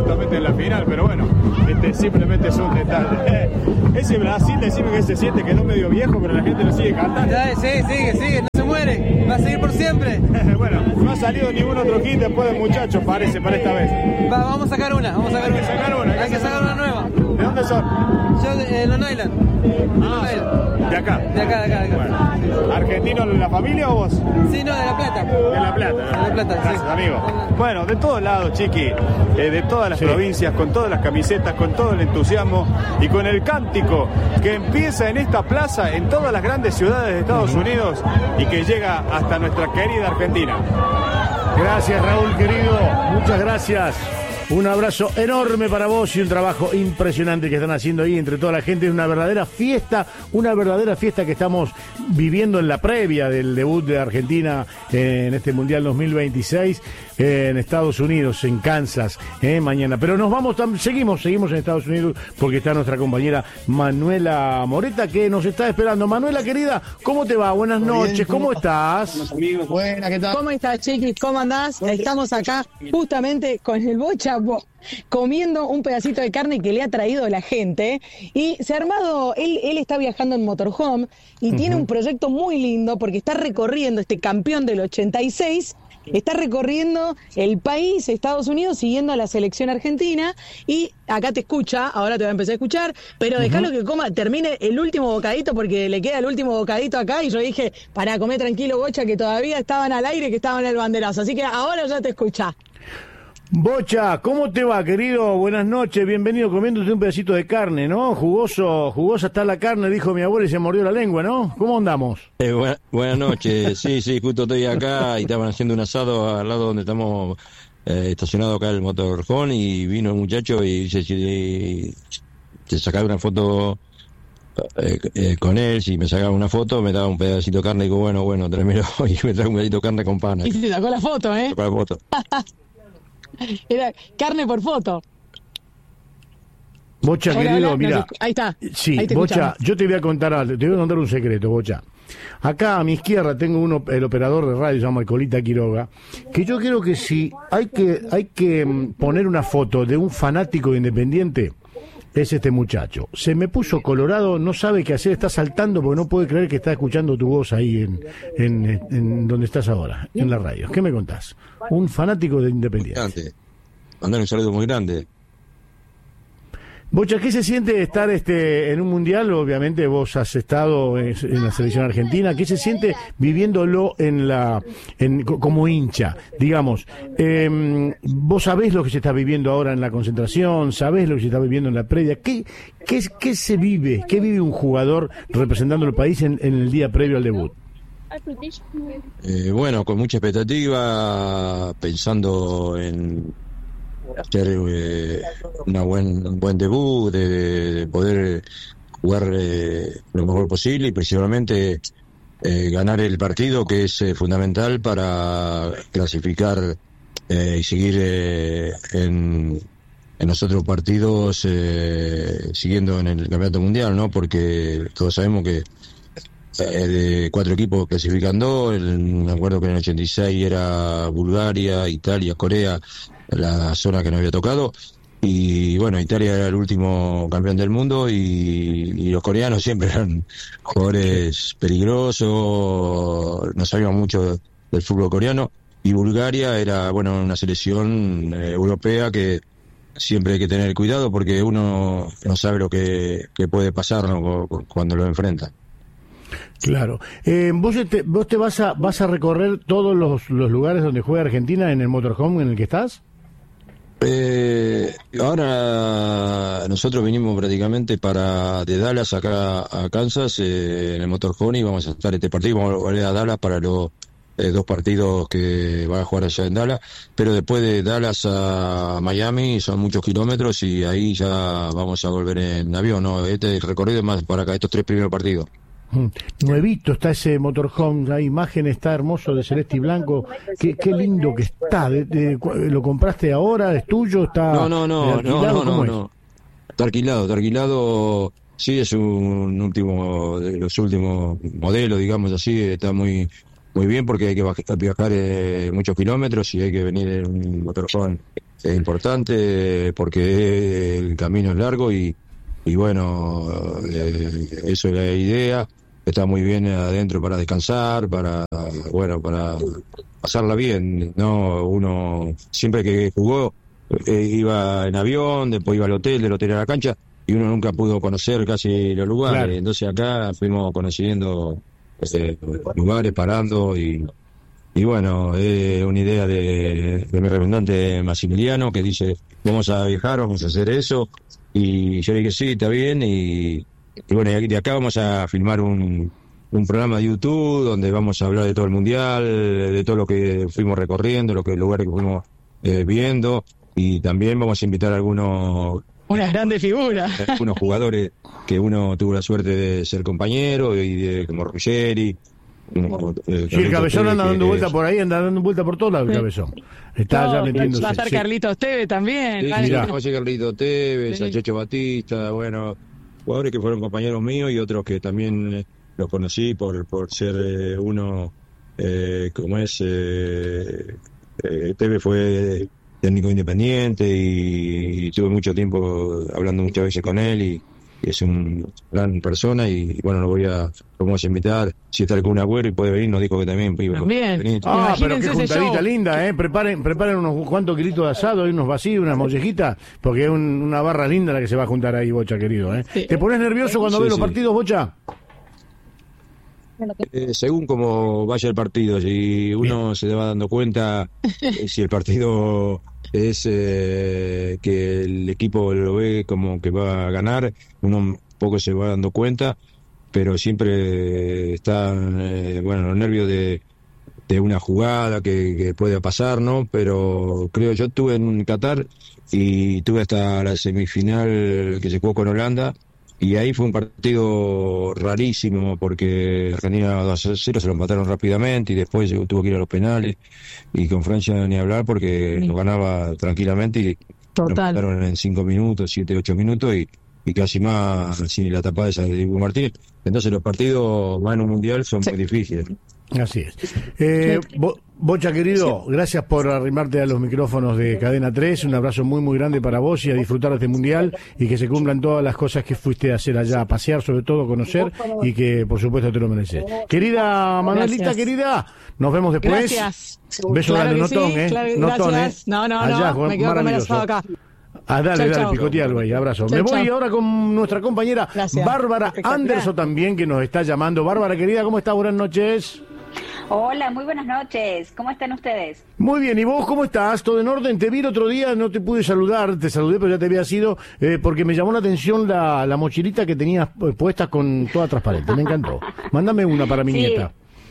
justamente en la final, pero bueno, simplemente es un detalle. Ese Brasil, decime que se siente, quedó medio viejo, pero la gente lo sigue cantando. Sí, sigue, no se muere, va a seguir por siempre. Bueno, no ha salido ningún otro hit después del muchacho, parece, para esta vez. Vamos a sacar una, Hay que sacar una nueva. ¿De dónde son? Yo de Long Island. ¿De acá? De acá. Bueno. ¿Argentino en la familia o vos? Sí, no, de La Plata. De La Plata, ¿no? De La Plata, gracias, sí. amigo. Bueno, de todos lados, Chiqui, de todas las provincias, con todas las camisetas, con todo el entusiasmo y con el cántico que empieza en esta plaza, en todas las grandes ciudades de Estados Unidos y que llega hasta nuestra querida Argentina. Gracias, Raúl, querido. Muchas gracias. Un abrazo enorme para vos y un trabajo impresionante que están haciendo ahí entre toda la gente. Es una verdadera fiesta que estamos viviendo en la previa del debut de Argentina en este Mundial 2026 en Estados Unidos, en Kansas, mañana. Pero nos vamos, seguimos en Estados Unidos porque está nuestra compañera Manuela Moreta que nos está esperando. Manuela, querida, ¿cómo te va? Buenas noches, ¿cómo estás? Buenas, ¿qué tal? ¿Cómo estás, Chiquis? ¿Cómo andás? Estamos acá justamente con el Bocha comiendo un pedacito de carne que le ha traído la gente y se ha armado, él está viajando en motorhome y tiene un proyecto muy lindo porque está recorriendo, este campeón del 86 está recorriendo el país, Estados Unidos, siguiendo a la selección argentina y acá te escucha, ahora te voy a empezar a escuchar, pero dejalo que termine el último bocadito porque le queda el último bocadito acá y yo dije, para comer tranquilo, Bocha, que todavía estaban al aire, que estaban en el banderazo, así que ahora ya te escucha. Bocha, ¿cómo te va, querido? Buenas noches, bienvenido comiéndote un pedacito de carne, ¿no? Jugosa está la carne, dijo mi abuela y se mordió la lengua, ¿no? ¿Cómo andamos? Buenas noches, sí, justo estoy acá y estaban haciendo un asado al lado donde estamos estacionados acá el motorhome y vino el muchacho y dice si te sacaba una foto con él, si me sacaba una foto me daba un pedacito de carne y digo, bueno, tráemelo y me trae un pedacito de carne con pan. Y se sacó la foto, ¿eh? Sacó la foto. Era carne por foto. Bocha, hola, querido, hola, mira. Ahí está. Sí, ahí Bocha, yo te voy a contar algo, te voy a contar un secreto, Bocha. Acá a mi izquierda tengo el operador de radio, se llama Colita Quiroga, que yo creo que si hay que poner una foto de un fanático de Independiente, es este muchacho. Se me puso colorado, no sabe qué hacer, está saltando porque no puede creer que está escuchando tu voz ahí en donde estás ahora, en la radio. ¿Qué me contás? Un fanático de Independiente. Mandar un saludo muy grande. Bocha, ¿qué se siente estar en un mundial? Obviamente vos has estado en la selección argentina. ¿Qué se siente viviéndolo como hincha? Digamos, vos sabés lo que se está viviendo ahora en la concentración, sabés lo que se está viviendo en la previa. ¿Qué se vive? ¿Qué vive un jugador representando al país en el día previo al debut? Bueno, con mucha expectativa, pensando en hacer un buen debut, de poder jugar lo mejor posible y principalmente ganar el partido, que es fundamental para clasificar y seguir en los otros partidos siguiendo en el campeonato mundial, ¿no? Porque todos sabemos que de 4 equipos clasifican 2, me acuerdo que en el 86 era Bulgaria, Italia, Corea, la zona que no había tocado, y bueno, Italia era el último campeón del mundo y los coreanos siempre eran jugadores peligrosos, no sabíamos mucho del fútbol coreano, y Bulgaria era, bueno, una selección europea que siempre hay que tener cuidado porque uno no sabe lo que puede pasar, ¿no? Cuando lo enfrenta. Claro. ¿Vos te vas a recorrer todos los lugares donde juega Argentina en el motorhome en el que estás? Ahora nosotros vinimos prácticamente de Dallas acá a Kansas en el motorhome y vamos a estar este partido, vamos a volver a Dallas para los 2 partidos que van a jugar allá en Dallas, pero después de Dallas a Miami son muchos kilómetros y ahí ya vamos a volver en avión, ¿no? Este recorrido es más para acá, estos 3 primeros partidos. Nuevito está ese motorhome, la imagen está hermoso de celeste y blanco, qué lindo que está. ¿Lo compraste ahora? ¿Es tuyo? ¿Está no. Está alquilado, sí, es de los últimos modelos, digamos así, está muy bien porque hay que viajar muchos kilómetros y hay que venir en un motorhome es importante porque el camino es largo y bueno, eso es la idea. Está muy bien adentro para descansar, para pasarla bien, ¿no? Uno siempre que jugó iba en avión, después iba al hotel, del hotel a la cancha, y uno nunca pudo conocer casi los lugares. Claro. Entonces acá fuimos conociendo lugares, parando y bueno, una idea de mi representante Maximiliano, que dice, vamos a viajar, vamos a hacer eso, y yo dije, sí, está bien, y bueno, y de acá vamos a filmar un programa de YouTube donde vamos a hablar de todo el mundial, de todo lo que fuimos recorriendo, los lugares que fuimos viendo, y también vamos a invitar a algunos jugadores que uno tuvo la suerte de ser compañero, como Ruggeri. Sí, el Cabezón anda dando vuelta por ahí, anda dando vuelta por todos lados el Cabezón. Está ya metiéndose. Va a estar Carlitos Tevez también. Sí, va a ser Carlitos Tevez, a Checho Batista, bueno, jugadores que fueron compañeros míos y otros que también los conocí por ser uno, como es, Tevez fue técnico independiente y tuve mucho tiempo hablando muchas veces con él y es una gran persona y bueno, lo vamos a invitar, si está el Kun Agüero y puede venir, nos dijo que también iba a venir. Pero qué juntadita linda, preparen unos cuantos kilitos de asado, unos vacíos, unas mollejitas, porque es una barra linda la que se va a juntar ahí, Bocha, querido. Sí. ¿Te pones nervioso cuando ves los partidos, Bocha? Según cómo vaya el partido, si uno se va dando cuenta, si el partido es que el equipo lo ve como que va a ganar, uno un poco se va dando cuenta, pero siempre está los nervios de una jugada que pueda pasar, ¿no? Pero creo, yo estuve en Qatar y tuve hasta la semifinal que se jugó con Holanda. Y ahí fue un partido rarísimo porque Argentina 2-0 se lo empataron rápidamente y después tuvo que ir a los penales y con Francia ni hablar porque lo ganaba tranquilamente y lo empataron en 5 minutos, 7, 8 minutos y casi más sin la tapada esa de Dibu Martínez. Entonces los partidos más en un mundial son muy difíciles. Así es. Bocha, querido, gracias por arrimarte a los micrófonos de Cadena 3. Un abrazo muy, muy grande para vos y a disfrutar de este mundial y que se cumplan todas las cosas que fuiste a hacer allá, a pasear, sobre todo, conocer y que, por supuesto, te lo mereces. Querida Manuelita, querida, nos vemos después. Gracias. Beso grande, notón, gracias. No, allá, me quedo con el asado acá. Dale, picotealo ahí, abrazo. Me voy ahora con nuestra compañera Bárbara Anderson también, que nos está llamando. Bárbara, querida, ¿cómo estás? Buenas noches. Hola, muy buenas noches. ¿Cómo están ustedes? Muy bien, ¿y vos cómo estás? ¿Todo en orden? Te vi el otro día, no te pude saludar, te saludé, pero ya te había sido, porque me llamó la atención la mochilita que tenías puesta con toda transparente, me encantó. Mándame una para mi nieta.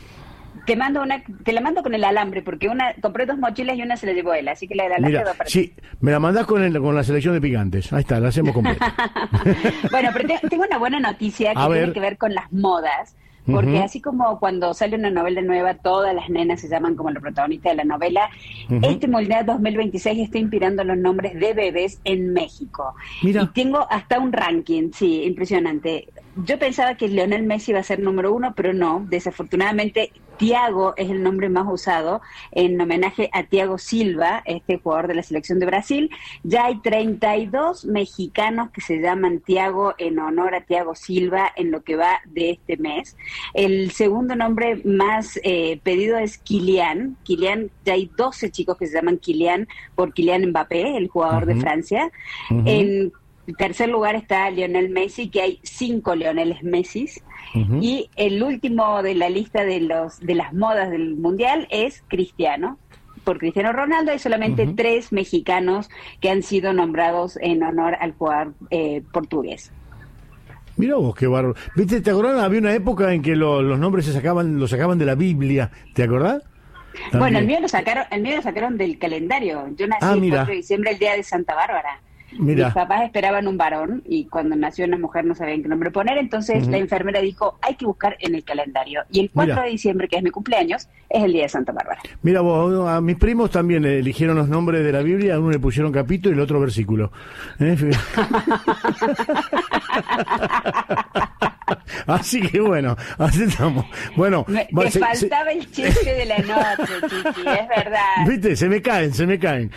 Te la mando con el alambre, porque compré 2 mochilas y una se la llevó él, así que la alambre quedó para ti. Sí, me la mandás con la selección de picantes. Ahí está, la hacemos completa. Bueno, pero tengo una buena noticia que tiene que ver con las modas. Porque así como cuando sale una novela nueva, todas las nenas se llaman como la protagonista de la novela, este Mundial 2026 está inspirando los nombres de bebés en México. Mira. Y tengo hasta un ranking, sí, impresionante. Yo pensaba que Lionel Messi iba a ser número 1, pero no, desafortunadamente Thiago es el nombre más usado en homenaje a Thiago Silva, este jugador de la selección de Brasil. Ya hay 32 mexicanos que se llaman Thiago en honor a Thiago Silva en lo que va de este mes. El segundo nombre más pedido es Kylian. Ya hay 12 chicos que se llaman Kylian por Kylian Mbappé, el jugador de Francia. En tercer lugar está Lionel Messi, que hay 5 Lioneles Messis. Y el último de la lista de las modas del mundial es Cristiano. Por Cristiano Ronaldo hay solamente 3 mexicanos que han sido nombrados en honor al jugador portugués. Mira vos, qué bárbaro. ¿Viste? ¿Te acordás? Había una época en que los nombres los sacaban de la Biblia. ¿Te acordás? También. Bueno, el mío lo sacaron del calendario. Yo nací el 4 de diciembre, el día de Santa Bárbara. Mira. Mis papás esperaban un varón y cuando nació una mujer no sabían qué nombre poner, entonces la enfermera dijo, hay que buscar en el calendario. Y el 4 de diciembre, que es mi cumpleaños, es el día de Santa Bárbara. Mira vos, a mis primos también eligieron los nombres de la Biblia, a uno le pusieron capítulo y el otro versículo. Así que bueno, así estamos. Bueno, te faltaba el chiste de la noche, Chiqui, es verdad. Viste, se me caen. Se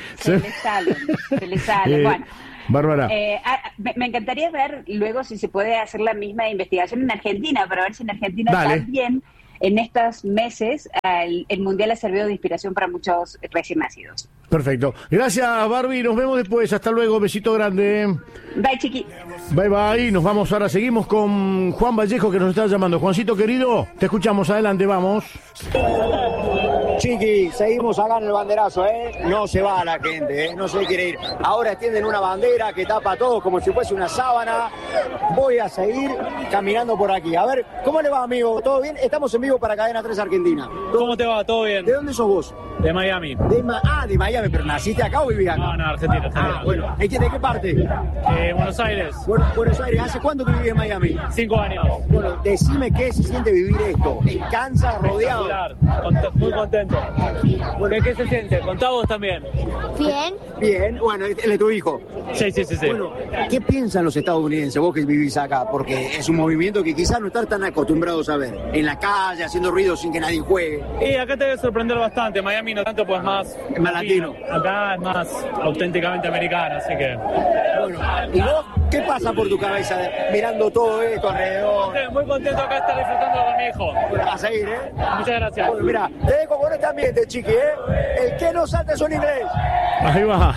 le salen. Bueno. Bárbara. Me encantaría ver luego si se puede hacer la misma investigación en Argentina, para ver si en Argentina también en estos meses el Mundial ha servido de inspiración para muchos recién nacidos. Perfecto. Gracias, Barbie. Nos vemos después. Hasta luego. Besito grande. Bye, Chiqui. Bye, bye. Nos vamos ahora. Seguimos con Juan Vallejo, que nos está llamando. Juancito, querido, te escuchamos. Adelante, vamos. Chiqui, seguimos acá en el banderazo, No se va la gente, no se quiere ir. Ahora extienden una bandera que tapa todo como si fuese una sábana. Voy a seguir caminando por aquí. A ver, ¿cómo le va, amigo? ¿Todo bien? Estamos en vivo para Cadena 3 Argentina. ¿Cómo te va? ¿Todo bien? ¿De dónde sos vos? De Miami. De Miami, pero ¿naciste acá o vivías acá? No, Argentina. Bueno. ¿De qué parte? Buenos Aires. Buenos Aires. ¿Hace cuánto que vivís en Miami? 5 años. Bueno, decime qué se siente vivir esto. En Kansas, rodeado. Muy contento. Bueno, ¿qué se siente? Contá vos también. Bien. Bueno, él es tu hijo. Sí. Bueno, ¿qué piensan los estadounidenses, vos que vivís acá? Porque es un movimiento que quizás no están tan acostumbrados a ver. En la calle, haciendo ruido sin que nadie juegue. Y acá te debe sorprender bastante. Miami no tanto, pues más latino. Acá es más auténticamente americano, así que... Bueno, ¿y vos qué pasa por tu cabeza mirando todo esto alrededor? Muy contento acá de estar disfrutando con mi hijo. Bueno, a seguir, Muchas gracias. Bueno, mira, te dejo con este ambiente, Chiqui, El que no salta es un inglés. Ahí va.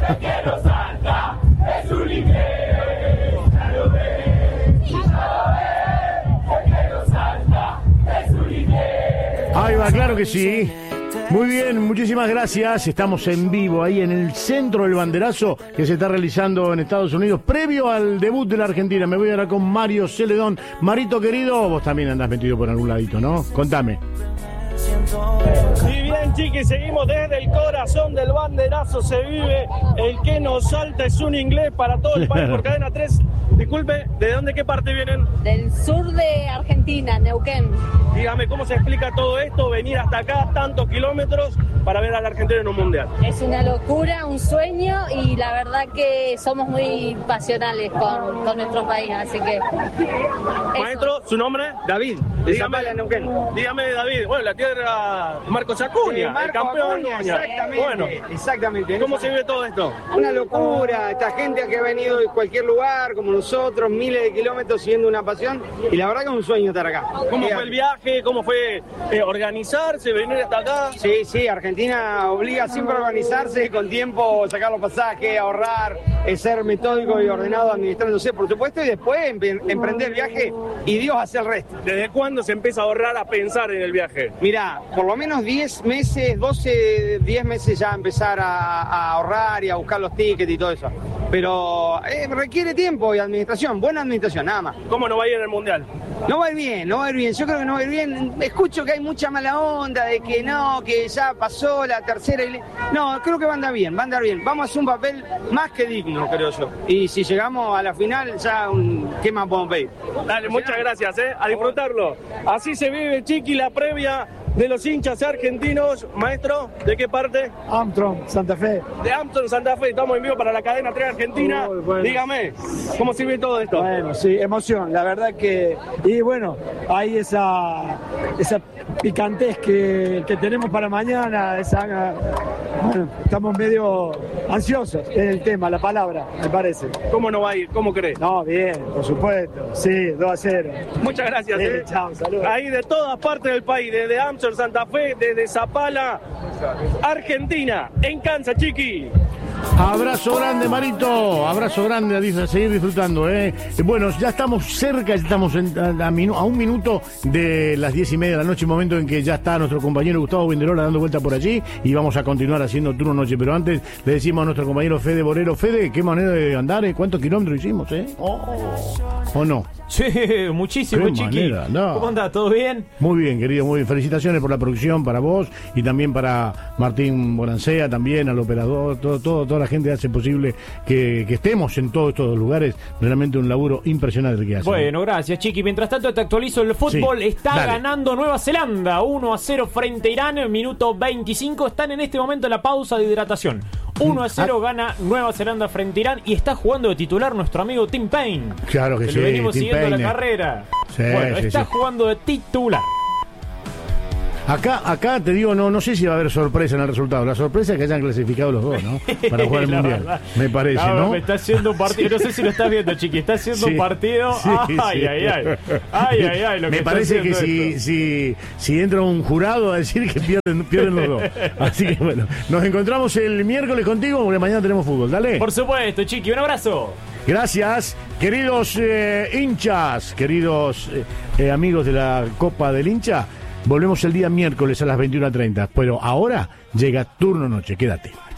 Ahí va, claro que sí. Muy bien, muchísimas gracias. Estamos en vivo ahí en el centro del banderazo que se está realizando en Estados Unidos previo al debut de la Argentina. Me voy ahora con Mario Celedón. Marito querido, vos también andás metido por algún ladito, ¿no? Contame. Y bien, Chiqui, seguimos desde el corazón del banderazo. Se vive el que nos salta es un inglés para todo el país por Cadena 3. Disculpe, ¿de dónde, qué parte vienen? Del sur de Argentina, Neuquén. Dígame, ¿cómo se explica todo esto? Venir hasta acá, tantos kilómetros, para ver a la Argentina en un mundial. Es una locura, un sueño, y la verdad que somos muy pasionales con nuestro país, así que... Maestro, ¿su nombre? David, de Zapala, Neuquén. Dígame, David, bueno, la tierra de Marcos Acuña, el campeón. Exactamente, bueno, exactamente. ¿Cómo se vive todo esto? Una locura, esta gente que ha venido de cualquier lugar, como nosotros, miles de kilómetros siguiendo una pasión, y la verdad que es un sueño estar acá. ¿Cómo fue el viaje? ¿Cómo fue organizarse, venir hasta acá? Sí, Argentina obliga siempre a organizarse, con tiempo, sacar los pasajes, ahorrar, ser metódico y ordenado administrándose, por supuesto, y después emprender el viaje y Dios hace el resto. ¿Desde cuándo se empieza a ahorrar, a pensar en el viaje? Mirá, por lo menos 10 meses, 10 meses ya empezar a ahorrar y a buscar los tickets y todo eso. Pero requiere tiempo y administración, buena administración, nada más. ¿Cómo no va a ir en el Mundial? No va a ir bien. Yo creo que no va a ir bien. Escucho que hay mucha mala onda de que no, que ya pasó la tercera. No, creo que va a andar bien, Vamos a hacer un papel más que digno, creo yo. Y si llegamos a la final, ya ¿qué más podemos pedir? Dale, muchas gracias, a disfrutarlo. Así se vive, Chiqui, la previa de los hinchas argentinos. Maestro, ¿de qué parte? Armstrong, Santa Fe. De Armstrong, Santa Fe. Estamos en vivo para la Cadena 3 Argentina. Bueno. Dígame, ¿cómo sirve todo esto? Bueno, sí, emoción. La verdad que... Y bueno, hay esa picantez que tenemos para mañana. Bueno, estamos medio ansiosos. Es el tema, la palabra, me parece. ¿Cómo no va a ir? ¿Cómo crees? No, bien, por supuesto. Sí, 2-0. Muchas gracias. Chao, saludos. Ahí de todas partes del país, desde Armstrong, Santa Fe, desde Zapala, Argentina, en Kansas, Chiqui. Abrazo grande, Marito. Abrazo grande, a seguir disfrutando. Bueno, ya estamos cerca, estamos a un minuto de las 10:30 de la noche, momento en que ya está nuestro compañero Gustavo Vinderola dando vuelta por allí y vamos a continuar haciendo turno noche. Pero antes le decimos a nuestro compañero Fede Borero. Fede, qué manera de andar, ¿cuántos kilómetros hicimos? ¿O no? Sí, muchísimo, Chiqui. No. ¿Cómo andás? ¿Todo bien? Muy bien, querido, muy bien. Felicitaciones por la producción, para vos y también para Martín Borancea, también al operador, toda la gente hace posible que estemos en todos estos lugares. Realmente un laburo impresionante que hacen. Bueno, gracias, Chiqui. Mientras tanto te actualizo el fútbol. Sí, está ganando Nueva Zelanda 1-0 frente a Irán, minuto 25. Están en este momento en la pausa de hidratación. 1-0 gana Nueva Zelanda frente a Irán y está jugando de titular nuestro amigo Tim Payne. Claro que sí. Lo venimos Tim siguiendo Payne. la carrera. Sí, bueno, sí, está sí. jugando de titular. Acá te digo, no sé si va a haber sorpresa en el resultado. La sorpresa es que hayan clasificado los dos, ¿no? Para jugar el La Mundial. verdad. Me parece, ¿no? Me está haciendo un partido. No sé si lo estás viendo, Chiqui. Está haciendo un partido. Sí, Ay, sí. ay, ay. Ay, ay, ay. Lo Me que parece está que haciendo si entra un jurado a decir que pierden los dos. Así que bueno, nos encontramos el miércoles contigo porque mañana tenemos fútbol. Dale. Por supuesto, Chiqui. Un abrazo. Gracias, queridos hinchas, queridos amigos de la Copa del Hincha. Volvemos el día miércoles a las 21:30. Pero ahora llega Turno Noche. Quédate.